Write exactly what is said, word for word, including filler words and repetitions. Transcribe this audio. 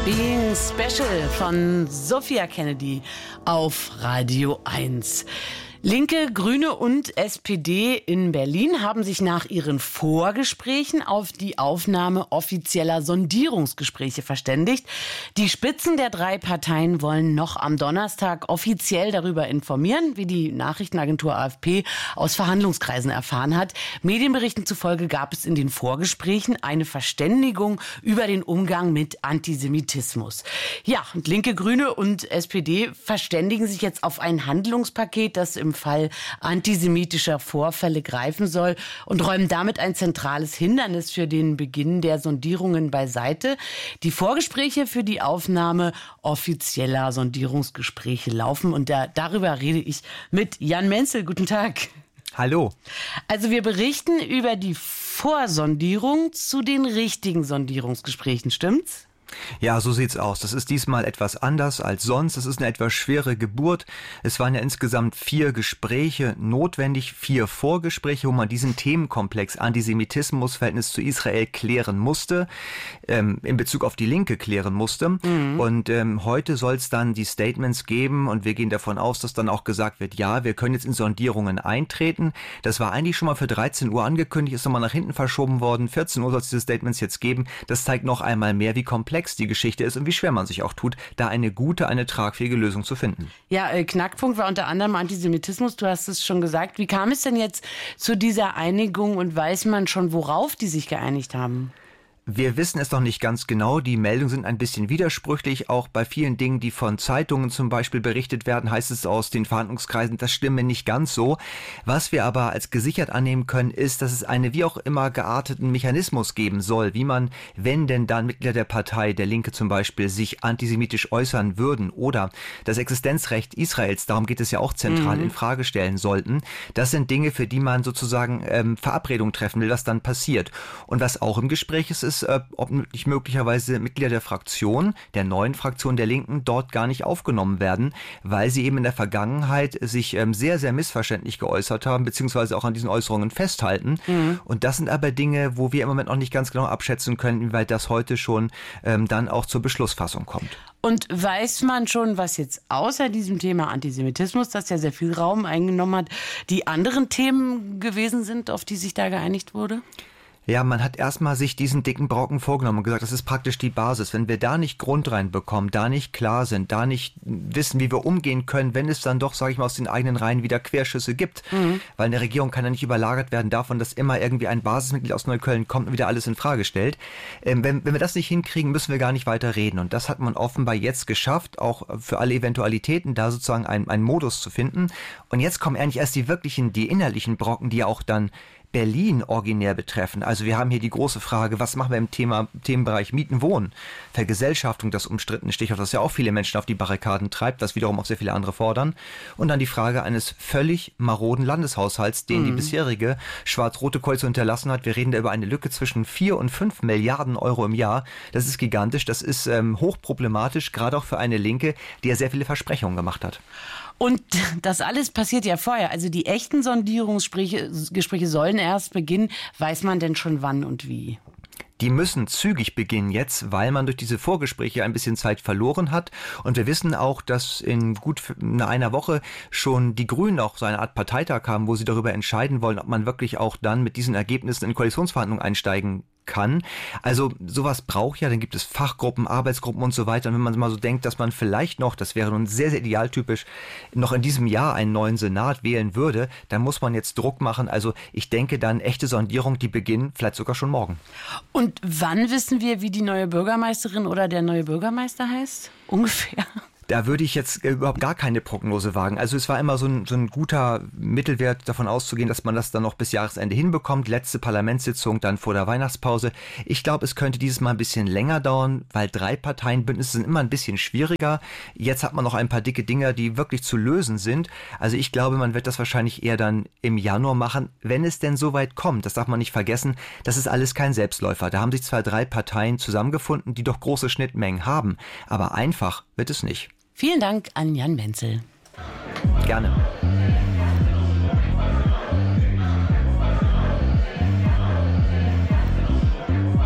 Being Special von Sophia Kennedy auf Radio eins. Linke, Grüne und S P D in Berlin haben sich nach ihren Vorgesprächen auf die Aufnahme offizieller Sondierungsgespräche verständigt. Die Spitzen der drei Parteien wollen noch am Donnerstag offiziell darüber informieren, wie die Nachrichtenagentur A F P aus Verhandlungskreisen erfahren hat. Medienberichten zufolge gab es in den Vorgesprächen eine Verständigung über den Umgang mit Antisemitismus. Ja, und Linke, Grüne und S P D verständigen sich jetzt auf ein Handlungspaket, das im Fall antisemitischer Vorfälle greifen soll und räumen damit ein zentrales Hindernis für den Beginn der Sondierungen beiseite. Die Vorgespräche für die Aufnahme offizieller Sondierungsgespräche laufen und da, darüber rede ich mit Jan Menzel. Guten Tag. Hallo. Also wir berichten über die Vorsondierung zu den richtigen Sondierungsgesprächen, stimmt's? Ja, so sieht's aus. Das ist diesmal etwas anders als sonst. Es ist eine etwas schwere Geburt. Es waren ja insgesamt vier Gespräche notwendig, vier Vorgespräche, wo man diesen Themenkomplex Antisemitismus, Verhältnis zu Israel klären musste, ähm, in Bezug auf die Linke klären musste. Mhm. Und ähm, heute soll es dann die Statements geben und wir gehen davon aus, dass dann auch gesagt wird, ja, wir können jetzt in Sondierungen eintreten. Das war eigentlich schon mal für dreizehn Uhr angekündigt, ist nochmal nach hinten verschoben worden. vierzehn Uhr soll es diese Statements jetzt geben. Das zeigt noch einmal mehr, wie komplex die Geschichte ist und wie schwer man sich auch tut, da eine gute, eine tragfähige Lösung zu finden. Ja, äh, Knackpunkt war unter anderem Antisemitismus, du hast es schon gesagt. Wie kam es denn jetzt zu dieser Einigung und weiß man schon, worauf die sich geeinigt haben? Wir wissen es noch nicht ganz genau. Die Meldungen sind ein bisschen widersprüchlich. Auch bei vielen Dingen, die von Zeitungen zum Beispiel berichtet werden, heißt es aus den Verhandlungskreisen, das stimme nicht ganz so. Was wir aber als gesichert annehmen können, ist, dass es einen wie auch immer gearteten Mechanismus geben soll, wie man, wenn denn dann Mitglieder der Partei, der Linke zum Beispiel, sich antisemitisch äußern würden oder das Existenzrecht Israels, darum geht es ja auch zentral, mhm. in Frage stellen sollten. Das sind Dinge, für die man sozusagen ähm, Verabredungen treffen will, was dann passiert. Und was auch im Gespräch ist, ist, ob nicht möglicherweise Mitglieder der Fraktion, der neuen Fraktion der Linken, dort gar nicht aufgenommen werden, weil sie eben in der Vergangenheit sich ähm, sehr, sehr missverständlich geäußert haben, beziehungsweise auch an diesen Äußerungen festhalten. Mhm. Und das sind aber Dinge, wo wir im Moment noch nicht ganz genau abschätzen können, inwieweit das heute schon ähm, dann auch zur Beschlussfassung kommt. Und weiß man schon, was jetzt außer diesem Thema Antisemitismus, das ja sehr viel Raum eingenommen hat, die anderen Themen gewesen sind, auf die sich da geeinigt wurde? Ja, man hat erstmal sich diesen dicken Brocken vorgenommen und gesagt, das ist praktisch die Basis. Wenn wir da nicht Grund reinbekommen, da nicht klar sind, da nicht wissen, wie wir umgehen können, wenn es dann doch, sage ich mal, aus den eigenen Reihen wieder Querschüsse gibt. Mhm. Weil eine Regierung kann ja nicht überlagert werden davon, dass immer irgendwie ein Basismitglied aus Neukölln kommt und wieder alles in Frage stellt. Ähm, wenn, wenn wir das nicht hinkriegen, müssen wir gar nicht weiter reden. Und das hat man offenbar jetzt geschafft, auch für alle Eventualitäten da sozusagen einen, einen Modus zu finden. Und jetzt kommen eigentlich erst die wirklichen, die innerlichen Brocken, die ja auch dann Berlin originär betreffen. Also wir haben hier die große Frage, was machen wir im Thema, Themenbereich Mieten, Wohnen, Vergesellschaftung, das umstrittene Stichwort, das ja auch viele Menschen auf die Barrikaden treibt, was wiederum auch sehr viele andere fordern. Und dann die Frage eines völlig maroden Landeshaushalts, den mhm. die bisherige schwarz-rote Koalition hinterlassen hat. Wir reden da über eine Lücke zwischen vier und fünf Milliarden Euro im Jahr. Das ist gigantisch, das ist ähm, hochproblematisch, gerade auch für eine Linke, die ja sehr viele Versprechungen gemacht hat. Und das alles passiert ja vorher. Also die echten Sondierungsgespräche Gespräche sollen erst beginnen. Weiß man denn schon wann und wie? Die müssen zügig beginnen jetzt, weil man durch diese Vorgespräche ein bisschen Zeit verloren hat. Und wir wissen auch, dass in gut einer Woche schon die Grünen auch so eine Art Parteitag haben, wo sie darüber entscheiden wollen, ob man wirklich auch dann mit diesen Ergebnissen in Koalitionsverhandlungen einsteigen kann. Also sowas braucht ja, dann gibt es Fachgruppen, Arbeitsgruppen und so weiter. Und wenn man mal so denkt, dass man vielleicht noch, das wäre nun sehr, sehr idealtypisch, noch in diesem Jahr einen neuen Senat wählen würde, dann muss man jetzt Druck machen. Also ich denke dann, echte Sondierung, die beginnen vielleicht sogar schon morgen. Und wann wissen wir, wie die neue Bürgermeisterin oder der neue Bürgermeister heißt? Ungefähr. Da würde ich jetzt überhaupt gar keine Prognose wagen. Also es war immer so ein, so ein guter Mittelwert, davon auszugehen, dass man das dann noch bis Jahresende hinbekommt. Letzte Parlamentssitzung dann vor der Weihnachtspause. Ich glaube, es könnte dieses Mal ein bisschen länger dauern, weil drei Parteienbündnisse sind immer ein bisschen schwieriger. Jetzt hat man noch ein paar dicke Dinger, die wirklich zu lösen sind. Also ich glaube, man wird das wahrscheinlich eher dann im Januar machen, wenn es denn so weit kommt. Das darf man nicht vergessen. Das ist alles kein Selbstläufer. Da haben sich zwar drei Parteien zusammengefunden, die doch große Schnittmengen haben. Aber einfach wird es nicht. Vielen Dank an Jan Menzel. Gerne.